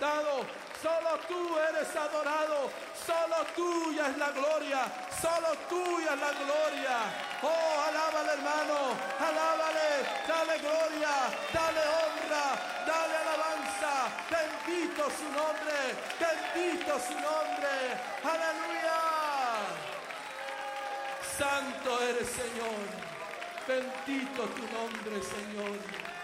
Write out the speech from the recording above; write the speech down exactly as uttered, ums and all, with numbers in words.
exaltado, solo tú eres adorado, solo tuya es la gloria, solo tuya es la gloria. Oh, alábale, hermano, alábale, dale gloria, dale honra, dale alabanza. Bendito su nombre, bendito su nombre. Aleluya. Santo eres, Señor. Bendito tu nombre, Señor.